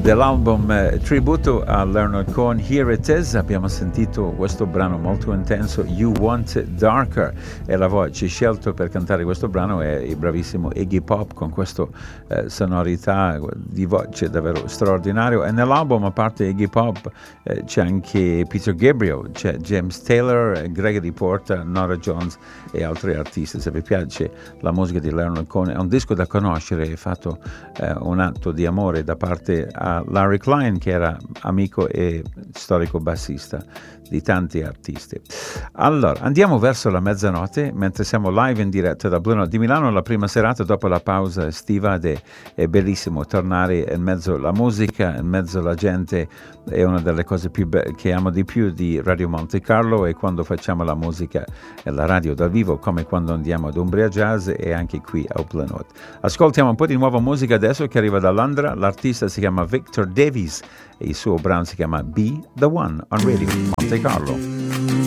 dell'album tributo a Leonard Cohen, Here It Is. Abbiamo sentito questo brano molto intenso, You Want It Darker, e la voce scelto per cantare questo brano è il bravissimo Iggy Pop, con questa sonorità di voce davvero straordinario. E nell'album, a parte Iggy Pop, c'è anche Peter Gabriel, c'è James Taylor, Gregory Porter, Norah Jones e altri artisti. Se vi piace la musica di Leonard Cohen, è un disco da conoscere, è fatto un atto di amore da parte a Larry Klein, che era amico e storico bassista di tanti artisti. Allora, andiamo verso la mezzanotte, mentre siamo live in diretta da Blue Note di Milano, la prima serata dopo la pausa estiva, ed è bellissimo tornare in mezzo alla musica, in mezzo alla gente. È una delle cose più che amo di più di Radio Monte Carlo, e quando facciamo la musica e la radio dal vivo, come quando andiamo ad Umbria Jazz e anche qui a Blue Note. Ascoltiamo un po' di nuova musica adesso che arriva da Londra. L'artista si chiama Victor Davies e il suo brano si chiama Be The One on Radio Monte Carlo.